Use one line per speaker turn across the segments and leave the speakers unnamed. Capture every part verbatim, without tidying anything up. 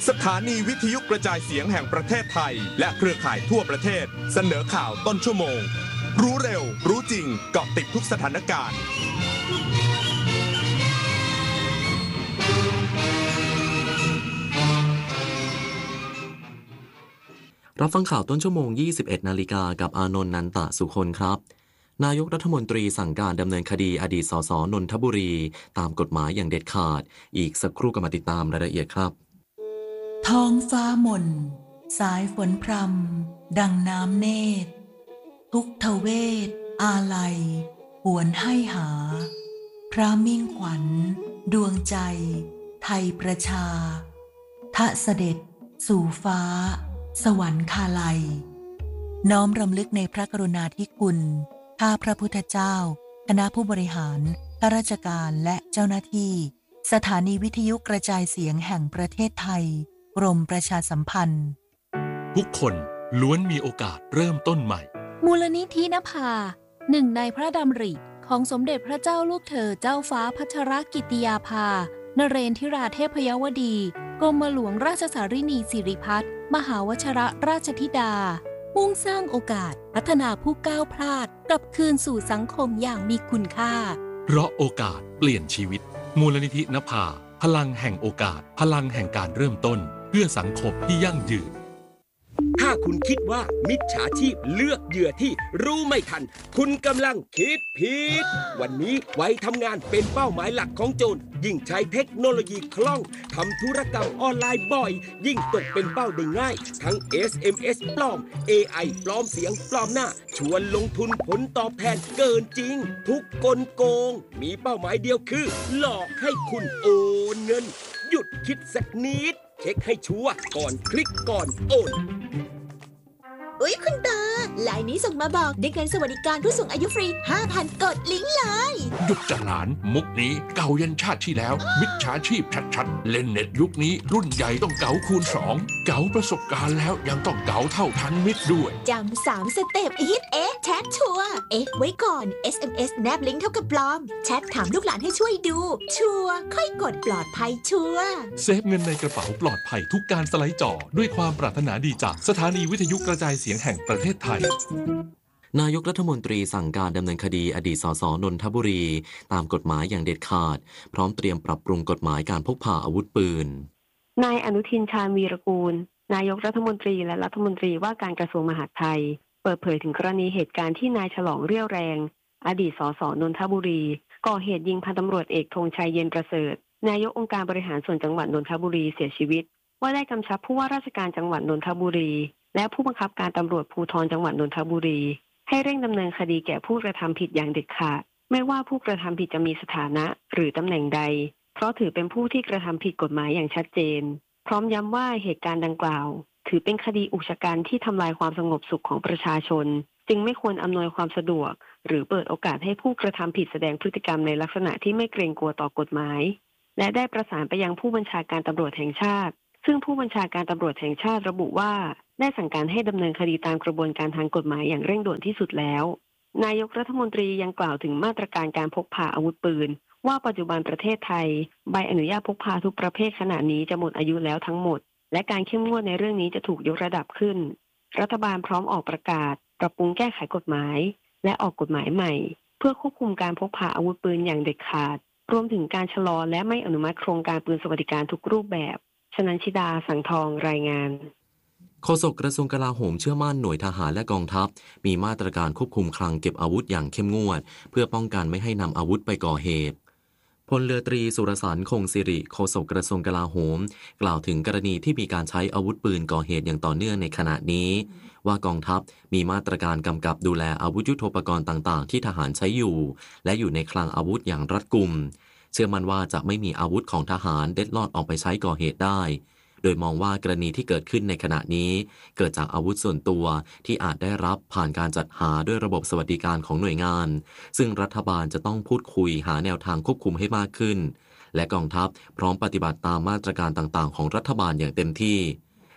สถานีวิทยุกระจายเสียงแห่งประเทศไทยและเครือข่ายทั่วประเทศเสนอข่าวต้นชั่วโมงรู้เร็วรู้จริงเกาะติดทุกสถานการณ์
รับฟังข่าวต้นชั่วโมง ยี่สิบเอ็ดนาฬิกากับอานนท์ นันตะสุคนครับนายกรัฐมนตรีสั่งการดำเนินคดีอดีตสสนนทบุรีตามกฎหมายอย่างเด็ดขาดอีกสักครู่ก็มาติดตามรายละเอียดครับ
ท้องฟ้าหม่นสายฝนพรำดังน้ำเนตรทุกทเวศอาลัยหวนให้หาพระมิ่งขวัญดวงใจไทยประชาทะเสด็จสู่ฟ้าสวรรคาลัยน้อมรำลึกในพระกรุณาธิคุณข้าพระพุทธเจ้าคณะผู้บริหารข้าราชการและเจ้าหน้าที่สถานีวิทยุกระจายเสียงแห่งประเทศไทยกรมประชาสัมพันธ์
ทุกคนล้วนมีโอกาสเริ่มต้นใหม่
มูลนิธินภาหนึ่งในพระดำริของสมเด็จพระเจ้าลูกเธอเจ้าฟ้าพัชรกิติยาภานเรนทิราเทพยวดีกรมหลวงราชสารินีสิริพัฒน์มหาวชรราชธิดามุ่งสร้างโอกาสพัฒนาผู้ก้าวพลาดกลับคืนสู่สังคมอย่างมีคุณค่า
เพราะโอกาสเปลี่ยนชีวิตมูลนิธินภาพลังแห่งโอกาสพลังแห่งการเริ่มต้นเพื่อสังคมที่ยั่งยืน
ถ้าคุณคิดว่ามิจฉาชีพเลือกเหยื่อที่รู้ไม่ทันคุณกำลังคิดผิดวันนี้ไว้ทำงานเป็นเป้าหมายหลักของโจรยิ่งใช้เทคโนโลยีคล่องทำธุรกรรมออนไลน์บ่อยยิ่งตกเป็นเป้าได้ง่ายทั้ง เอส เอ็ม เอส ปลอม เอ ไอ ปลอมเสียงปลอมหน้าชวนลงทุนผลตอบแทนเกินจริงทุกกลโกงมีเป้าหมายเดียวคือหลอกให้คุณโอนเงินหยุดคิดสักนิดเช็คให้ชัวร์ก่อนคลิกก่อนโอน
อุ๊ยคุณตาไลน์นี้ส่งมาบอกได้เงินสวัสดิการผู้สูงอายุฟรี ห้าพัน กดลิงก์เลย
หยุดจะหลานมุกนี้เก่ายันชาติที่แล้วมิจฉาชีพชัดๆเล่นเน็ตยุคนี้รุ่นใหญ่ต้องเก๋าคูณสองเก๋าประสบการณ์แล้วยังต้องเก๋าเท่าทันมิตรด้วย
จำสามสเต็ปฮิตเอ๊ะแชทชัวร์เอ๊ะไว้ก่อน เอส เอ็ม เอส แนบลิงก์เท่ากับปลอมแชทถามลูกหลานให้ช่วยดูชัวร์ค่อยกดปลอดภัยชัวร์
เซฟเงินในกระเป๋าปลอดภัยทุกการสไลด์จอด้วยความปรารถนาดีจากสถานีวิทยุกระจายเสียงแห่งประเทศไทย
นายกรัฐมนตรีสั่งการดำเนินคดีอดีตสสนนทบุรีตามกฎหมายอย่างเด็ดขาดพร้อมเตรียมปรับปรุงกฎหมายการพกพาอาวุธปืน
นายอนุทินชาญวีรกูลนายกรัฐมนตรีและรัฐมนตรีว่าการกระทรวงมหาดไทยเปิดเผยถึงกรณีเหตุการณ์ที่นายฉลองเรี่ยวแรงอดีตสสนนทบุรีก่อเหตุยิงพันตำรวจเอกธงชัยเย็นประเสริฐนายกองค์การบริหารส่วนจังหวัดนนทบุรีเสียชีวิตว่าได้กำชับผู้ว่าราชการจังหวัดนนทบุรีและผู้บังคับการตำรวจภูธรจังหวัดนนทบุรีให้เร่งดำเนินคดีแก่ผู้กระทำผิดอย่างเด็ดขาดไม่ว่าผู้กระทำผิดจะมีสถานะหรือตำแหน่งใดเพราะถือเป็นผู้ที่กระทำผิดกฎหมายอย่างชัดเจนพร้อมย้ำว่าเหตุการณ์ดังกล่าวถือเป็นคดีอุกชะกันที่ทำลายความสงบสุขของประชาชนจึงไม่ควรอำนวยความสะดวกหรือเปิดโอกาสให้ผู้กระทำผิดแสดงพฤติกรรมในลักษณะที่ไม่เกรงกลัวต่อกฎหมายและได้ประสานไปยังผู้บัญชาการตำรวจแห่งชาติซึ่งผู้บัญชาการตำรวจแห่งชาติระบุว่าได้สั่งการให้ดำเนินคดีตามกระบวนการทางกฎหมายอย่างเร่งด่วนที่สุดแล้วนายกรัฐมนตรียังกล่าวถึงมาตรการการพกพาอาวุธปืนว่าปัจจุบันประเทศไทยใบอนุญาตพกพาทุกประเภทขณะนี้จะหมดอายุแล้วทั้งหมดและการเข้มงวดในเรื่องนี้จะถูกยกระดับขึ้นรัฐบาลพร้อมออกประกาศปรับปรุงแก้ไขกฎหมายและออกกฎหมายใหม่เพื่อควบคุมการพกพาอาวุธปืนอย่างเด็ดขาดรวมถึงการชะลอและไม่อนุมัติโครงการปืนสวัสดิการทุกรูปแบบชนันชิดาสังทองรายงาน
โฆษกกระทรวงกลาโหมเชื่อมั่นหน่วยทหารและกองทัพมีมาตรการควบคุมคลังเก็บอาวุธอย่างเข้มงวดเพื่อป้องกันไม่ให้นำอาวุธไปก่อเหตุพลเรือตรีสุรสารคงสิริโฆษกกระทรวงกลาโหมกล่าวถึงกรณีที่มีการใช้อาวุธปืนก่อเหตุอย่างต่อเนื่องในขณะนี้ว่ากองทัพมีมาตรการกำกับดูแลอาวุธยุทโธปกรณ์ต่างๆที่ทหารใช้อยู่และอยู่ในคลังอาวุธอย่างรัดกุมเชื่อมั่นว่าจะไม่มีอาวุธของทหารเด็ดลอดออกไปใช้ก่อเหตุได้โดยมองว่ากรณีที่เกิดขึ้นในขณะนี้เกิดจากอาวุธส่วนตัวที่อาจได้รับผ่านการจัดหาด้วยระบบสวัสดิการของหน่วยงานซึ่งรัฐบาลจะต้องพูดคุยหาแนวทางควบคุมให้มากขึ้นและกองทัพพร้อมปฏิบัติตามมาตรการต่างๆของรัฐบาลอย่างเต็มที่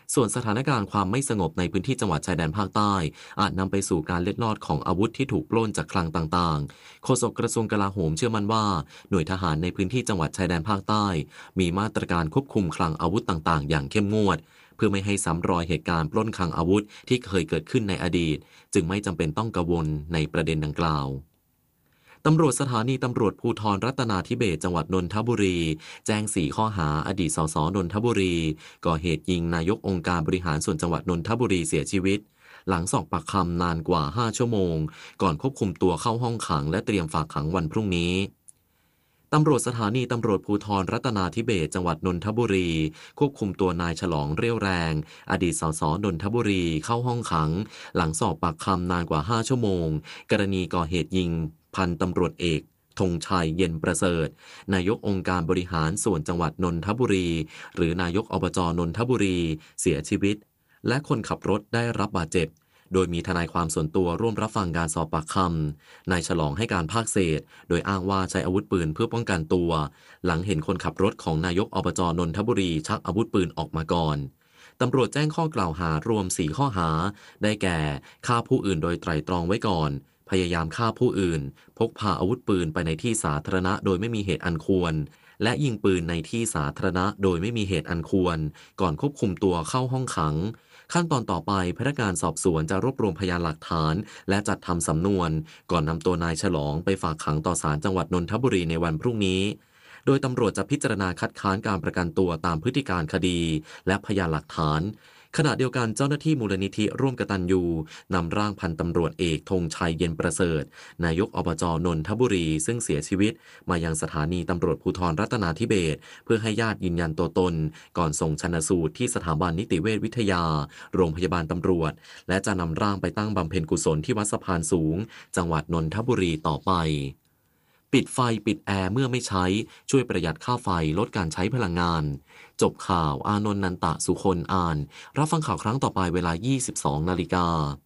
ส่วนสถานการณ์ความไม่สงบในพื้นที่จังหวัดชายแดนภาคใต้อาจนำไปสู่การเล็ดลอดของอาวุธที่ถูกปล้นจากคลังต่างๆโฆษกกระทรวงกลาโหมเชื่อมั่นว่าหน่วยทหารในพื้นที่จังหวัดชายแดนภาคใต้มีมาตรการควบคุมคลังอาวุธต่างๆอย่างเข้มงวดเพื่อไม่ให้ซ้ำรอยเหตุการณ์ปล้นคลังอาวุธที่เคยเกิดขึ้นในอดีตจึงไม่จำเป็นต้องกังวลในประเด็นดังกล่าวตำรวจสถานีตำรวจภูธรรัตนาธิเบศรจังหวัดนนทบุรีแจ้งสี่ข้อหาอดีตสสนนทบุรีก่อเหตุยิงนายกองค์การบริหารส่วนจังหวัดนนทบุรีเสียชีวิตหลังสอบปากคำนานกว่าห้าชั่วโมงก่อนควบคุมตัวเข้าห้องขังและเตรียมฝากขังวันพรุ่งนี้ตำรวจสถานีตำรวจภูธรรัตนาธิเบศรจังหวัดนนทบุรีควบคุมตัวนายฉลองเรี่ยวแรงอดีตสสนนทบุรีเข้าห้องขังหลังสอบปากคำนานกว่าห้าชั่วโมงกรณีก่อเหตุยิงพันตำรวจเอกธงชัยเย็นประเสริฐนายกองค์การบริหารส่วนจังหวัดนนทบุรีหรือนายกอบจนนทบุรีเสียชีวิตและคนขับรถได้รับบาดเจ็บโดยมีทนายความส่วนตัวร่วมรับฟังการสอบปากคำนายฉลองให้การภาคเศษโดยอ้างว่าใช้อาวุธปืนเพื่อป้องกันตัวหลังเห็นคนขับรถของนายกอบจนนทบุรีชักอาวุธปืนออกมาก่อนตำรวจแจ้งข้อกล่าวหารวมสี่ข้อหาได้แก่ฆ่าผู้อื่นโดยไตร่ตรองไว้ก่อนพยายามฆ่าผู้อื่นพกพาอาวุธปืนไปในที่สาธารณะโดยไม่มีเหตุอันควรและยิงปืนในที่สาธารณะโดยไม่มีเหตุอันควรก่อนควบคุมตัวเข้าห้องขังขั้นตอนต่อไปพนักงานสอบสวนจะรวบรวมพยานหลักฐานและจัดทำสำนวนก่อนนำตัวนายฉลองไปฝากขังต่อศาลจังหวัดนนทบุรีในวันพรุ่งนี้โดยตำรวจจะพิจารณาคัดค้านการประกันตัวตามพฤติการคดีและพยานหลักฐานขณะเดียวกันเจ้าหน้าที่มูลนิธิร่วมกตัญญูนำร่างพันตำรวจเอกธงชัยเย็นประเสริฐนายกอบจนนทบุรีซึ่งเสียชีวิตมายังสถานีตำรวจภูธรรัตนาธิเบศรเพื่อให้ญาติยืนยันตัวตนก่อนส่งชันสูตรที่สถาบันนิติเวชวิทยาโรงพยาบาลตำรวจและจะนำร่างไปตั้งบำเพ็ญกุศลที่วัดสะพานสูงจังหวัดนนทบุรีต่อไปปิดไฟปิดแอร์เมื่อไม่ใช้ช่วยประหยัดค่าไฟลดการใช้พลังงานจบข่าวอานนท์นันตะสุคนอ่านรับฟังข่าวครั้งต่อไปเวลา ยี่สิบสองนาฬิกา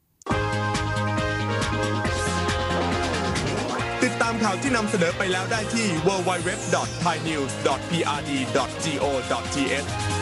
ติดตามข่าวที่นำเสนอไปแล้วได้ที่ ดับเบิลยู ดับเบิลยู ดับเบิลยู ดอท ไทยนิวส์ ดอท พี อาร์ ดี ดอท จี โอ ดอท ที เอช